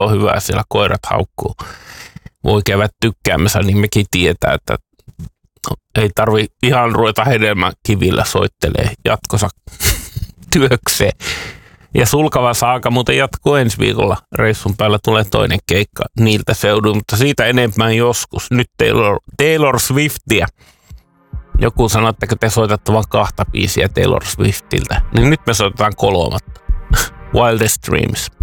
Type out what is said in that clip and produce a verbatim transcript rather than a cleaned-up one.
on hyvä, siellä koirat haukkuu. Voi käydä tykkäämässä, niin mekin tietää, että ei tarvi ihan ruveta hedelmäkivillä soittelee jatkossa työkseen. Ja Sulkava saaka muuten jatkuu ensi viikolla. Reissun päällä tulee toinen keikka niiltä seuduin, mutta siitä enemmän joskus. Nyt Taylor, Taylor Swiftia. Joku sanoo, että te soitatte vain kahta biisiä Taylor Swiftiltä. Niin nyt me soitetaan kolmatta. Wildest Dreams.